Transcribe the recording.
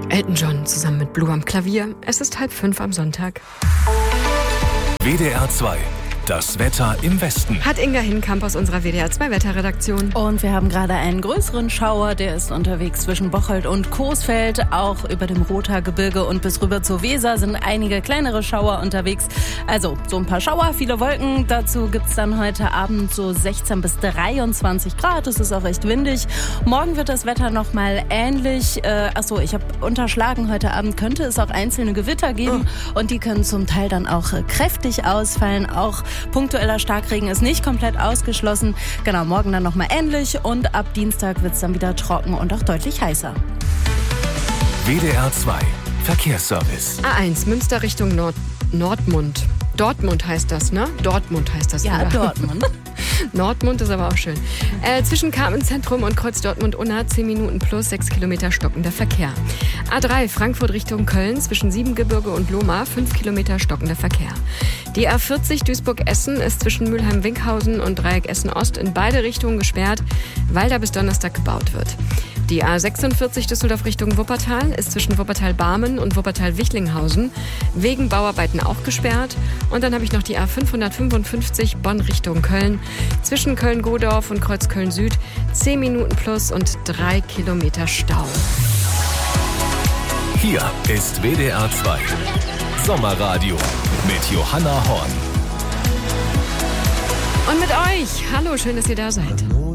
Elton John zusammen mit Blue am Klavier. Es ist 4:30 am Sonntag. WDR 2. Das Wetter im Westen. Hat Inga Hinkamp aus unserer WDR 2 Wetterredaktion. Und wir haben gerade einen größeren Schauer, der ist unterwegs zwischen Bocholt und Coesfeld. Auch über dem Rothaargebirge und bis rüber zur Weser sind einige kleinere Schauer unterwegs. Also so ein paar Schauer, viele Wolken. Dazu gibt's dann heute Abend so 16 bis 23 Grad. Es ist auch recht windig. Morgen wird das Wetter nochmal ähnlich. Ich habe unterschlagen, heute Abend könnte es auch einzelne Gewitter geben. Und die können zum Teil dann auch kräftig ausfallen. Auch punktueller Starkregen ist nicht komplett ausgeschlossen. Genau, morgen dann nochmal ähnlich und ab Dienstag wird es dann wieder trocken und auch deutlich heißer. WDR 2 Verkehrsservice. A1 Münster Richtung Nordmund. Dortmund heißt das, ne? Dortmund heißt das. Ja, Dortmund. Nordmund ist aber auch schön. Zwischen Carmen-Zentrum und Kreuz Dortmund-Unna 10 Minuten plus 6 Kilometer stockender Verkehr. A3 Frankfurt Richtung Köln zwischen Siebengebirge und Lohmar 5 Kilometer stockender Verkehr. Die A40 Duisburg-Essen ist zwischen Mülheim-Winkhausen und Dreieck Essen-Ost in beide Richtungen gesperrt, weil da bis Donnerstag gebaut wird. Die A46 Düsseldorf Richtung Wuppertal ist zwischen Wuppertal-Barmen und Wuppertal-Wichlinghausen wegen Bauarbeiten auch gesperrt. Und dann habe ich noch die A555 Bonn Richtung Köln zwischen Köln-Godorf und Kreuz Köln-Süd 10 Minuten plus und 3 Kilometer Stau. Hier ist WDR 2 Sommerradio mit Johanna Horn. Und mit euch. Hallo, schön, dass ihr da seid.